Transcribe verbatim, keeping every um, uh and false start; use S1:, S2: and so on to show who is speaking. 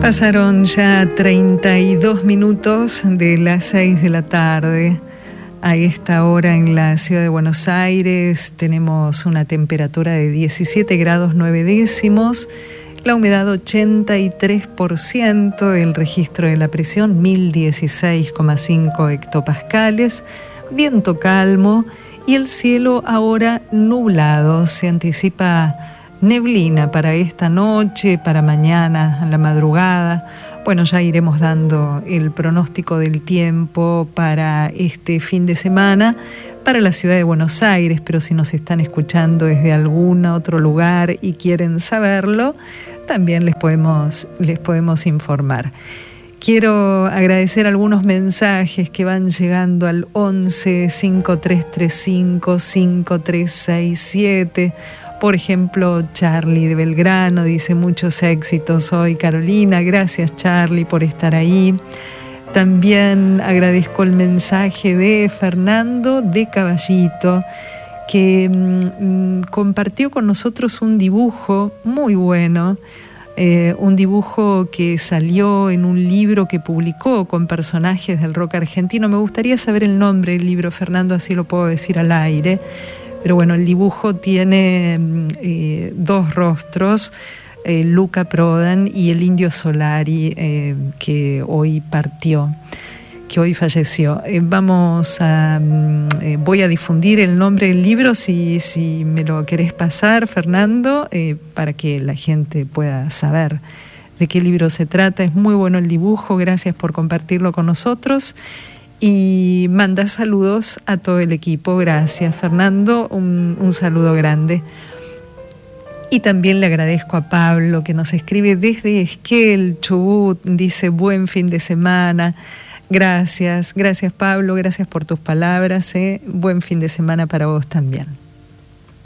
S1: Pasaron ya treinta y dos minutos de las seis de la tarde. A esta hora en la ciudad de Buenos Aires tenemos una temperatura de diecisiete grados nueve décimos, la humedad ochenta y tres por ciento, el registro de la presión mil dieciséis coma cinco hectopascales, viento calmo y el cielo ahora nublado. Se anticipa neblina para esta noche, para mañana a la madrugada. Bueno, ya iremos dando el pronóstico del tiempo para este fin de semana para la ciudad de Buenos Aires, pero si nos están escuchando desde algún otro lugar y quieren saberlo, también les podemos, les podemos informar. Quiero agradecer algunos mensajes que van llegando al once, cinco tres tres cinco, cinco tres seis siete. Por ejemplo, Charlie de Belgrano dice: muchos éxitos hoy, Carolina. Gracias, Charlie, por estar ahí. También agradezco el mensaje de Fernando de Caballito, que mmm, compartió con nosotros un dibujo muy bueno, eh, un dibujo que salió en un libro que publicó con personajes del rock argentino. Me gustaría saber el nombre del libro, Fernando, así lo puedo decir al aire. Pero bueno, el dibujo tiene eh, dos rostros, eh, Luca Prodan y el Indio Solari, eh, que hoy partió, que hoy falleció. Eh, vamos a, eh, voy a difundir el nombre del libro, si, si me lo querés pasar, Fernando, eh, para que la gente pueda saber de qué libro se trata. Es muy bueno el dibujo, gracias por compartirlo con nosotros. Y manda saludos a todo el equipo. Gracias, Fernando, un, un saludo grande. Y también le agradezco a Pablo, que nos escribe desde Esquel, Chubut, dice: buen fin de semana. Gracias, gracias Pablo, gracias por tus palabras, ¿eh? Buen fin de semana para vos también.